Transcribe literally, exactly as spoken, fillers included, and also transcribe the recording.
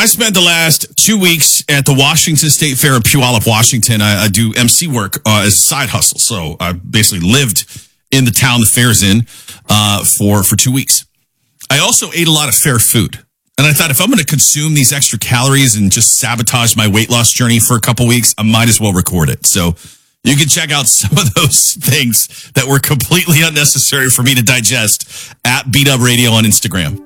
I spent the last two weeks at the Washington State Fair in Puyallup, Washington. I, I do M C work uh, as a side hustle. So I basically lived in the town the fair's in uh, for, for two weeks. I also ate a lot of fair food. And I thought if I'm going to consume these extra calories and just sabotage my weight loss journey for a couple weeks, I might as well record it. So you can check out some of those things that were completely unnecessary for me to digest at B-Dub Radio on Instagram.